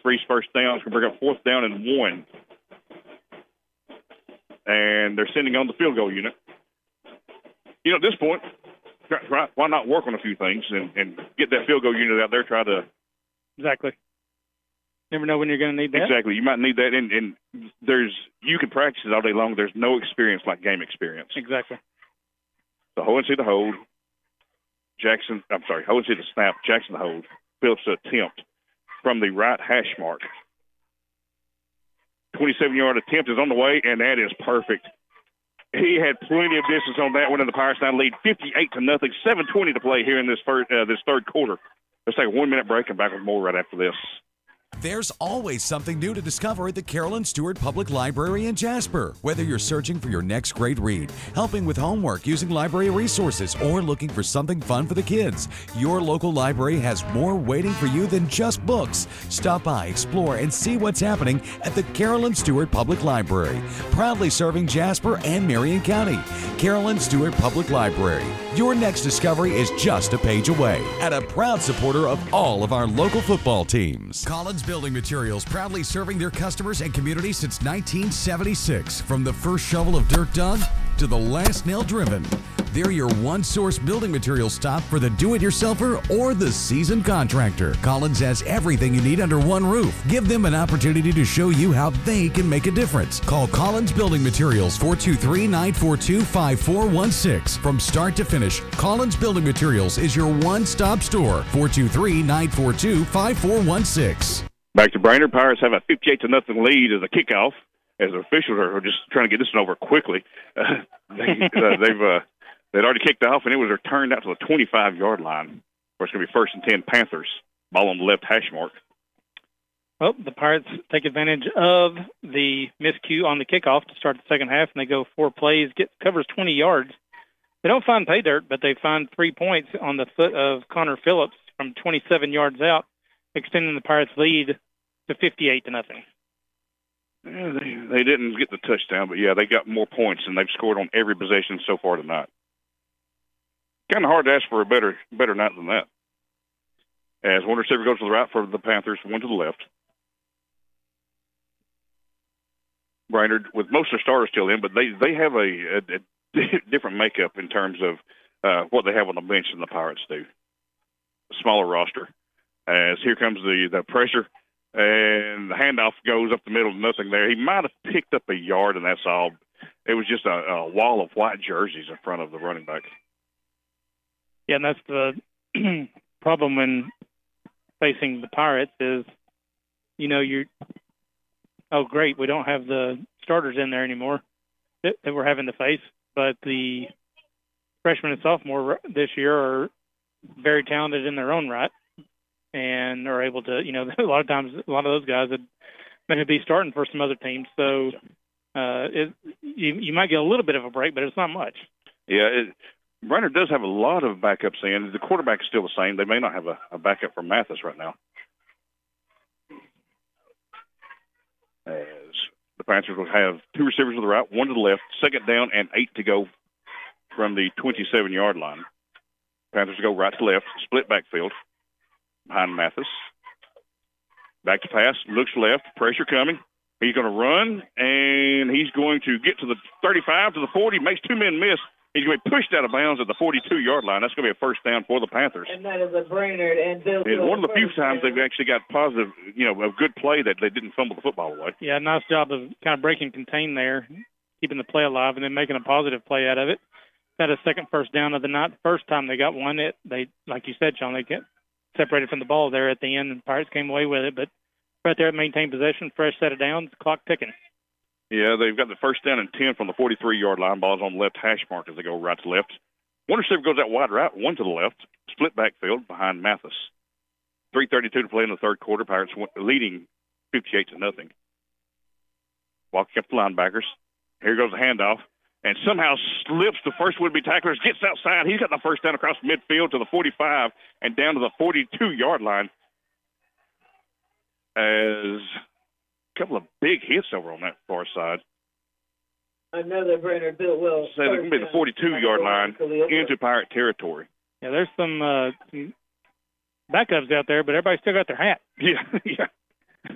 Freeze first down. It's going to bring up 4th down and 1. And they're sending on the field goal unit. You know, at this point, why not work on a few things and get that field goal unit out there, try to... Exactly. Never know when you're going to need that. Exactly. You might need that. And you can practice it all day long. There's no experience like game experience. Exactly. So Hohensee the hold. Hohensee the snap. Jackson the hold. Phillips the attempt from the right hash mark. 27-yard attempt is on the way, and that is perfect. He had plenty of distance on that one, and the Pirates now lead 58-0. 7:20 to play here in this third quarter. Let's take a 1-minute break and back with more right after this. There's always something new to discover at the Carolyn Stewart Public Library in Jasper. Whether you're searching for your next great read, helping with homework using library resources, or looking for something fun for the kids, your local library has more waiting for you than just books. Stop by, explore, and see what's happening at the Carolyn Stewart Public Library. Proudly serving Jasper and Marion County. Carolyn Stewart Public Library. Your next discovery is just a page away. And a proud supporter of all of our local football teams. Collins Building Materials, proudly serving their customers and community since 1976. From the first shovel of dirt dug to the last nail driven. They're your one-source building materials stop for the do-it-yourselfer or the seasoned contractor. Collins has everything you need under one roof. Give them an opportunity to show you how they can make a difference. Call Collins Building Materials, 423-942-5416. From start to finish, Collins Building Materials is your one-stop store, 423-942-5416. Back to Brainerd. Pirates have a 58-0 lead as a kickoff, as the officials are just trying to get this one over quickly. They'd already kicked off, and it was returned out to the 25-yard line. Of course, it's going to be 1st and 10 Panthers. Ball on the left hash mark. Well, the Pirates take advantage of the miscue on the kickoff to start the second half, and they go 4 plays, covers 20 yards. They don't find pay dirt, but they find 3 points on the foot of Connor Phillips from 27 yards out, extending the Pirates' lead to 58-0. Yeah, they didn't get the touchdown, but, yeah, they got more points, and they've scored on every possession so far tonight. Kind of hard to ask for a better night than that. As one receiver goes to the right for the Panthers, one to the left. Brainerd, with most of their starters still in, but they have a different makeup in terms of what they have on the bench than the Pirates do. A smaller roster. As here comes the pressure, and the handoff goes up the middle, nothing there. He might have picked up a yard, and that's all. It was just a wall of white jerseys in front of the running back. Yeah, and that's the problem when facing the Pirates is, great, we don't have the starters in there anymore that we're having to face, but the freshmen and sophomore this year are very talented in their own right and are able to, a lot of times, a lot of those guys would maybe be starting for some other teams. So you might get a little bit of a break, but it's not much. Yeah, Brainerd does have a lot of backups in. The quarterback is still the same. They may not have a backup for Mathis right now. As the Panthers will have 2 receivers to the right, 1 to the left, 2nd down and 8 to go from the 27-yard line. Panthers go right to left, split backfield behind Mathis. Back to pass, looks left, pressure coming. He's going to run, and he's going to get to the 35, to the 40, makes 2 men miss. He's going to be pushed out of bounds at the 42-yard line. That's going to be a 1st down for the Panthers. And that is a Brainerd and Bill. It's one of the few times they've actually got positive, a good play that they didn't fumble the football away. Yeah, nice job of kind of breaking contain there, keeping the play alive, and then making a positive play out of it. Got a 2nd 1st down of the night. The first time they got one, they like you said, Sean, they get separated from the ball there at the end, and Pirates came away with it. But right there, maintained possession, fresh set of downs, clock ticking. Yeah, they've got the 1st down and 10 from the 43-yard line. Ball's on the left hash mark as they go right to left. One receiver goes out wide right, 1 to the left. Split backfield behind Mathis. 3:32 to play in the third quarter. Pirates leading 58-0. Walking up the linebackers. Here goes the handoff. And somehow slips the first would-be tacklers, gets outside. He's got the 1st down across midfield to the 45 and down to the 42-yard line. As a couple of big hits over on that far side. Another Brainerd built well. So they're going to be the 42-yard line into Pirate territory. Yeah, there's some backups out there, but everybody's still got their hat. Yeah.